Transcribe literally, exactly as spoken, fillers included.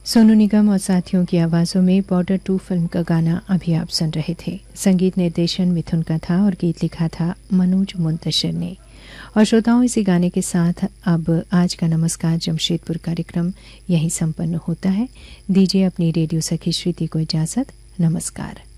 सोनू निगम और साथियों की आवाज़ों में बॉर्डर टू फिल्म का गाना अभी आप सुन रहे थे। संगीत निर्देशन मिथुन का था और गीत लिखा था मनोज मुंतशिर ने। और श्रोताओं, इसी गाने के साथ अब आज का नमस्कार जमशेदपुर कार्यक्रम यहीं संपन्न होता है। दीजिए अपनी रेडियो सखी श्रुति को इजाज़त। नमस्कार।